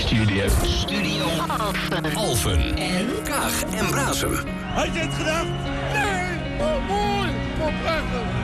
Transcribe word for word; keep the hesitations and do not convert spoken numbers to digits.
Studio. Studio Alphen. Alphen. En Kaag en Brasem. Had je het gedacht? Nee! Oh, mooi! Oh, prachtig!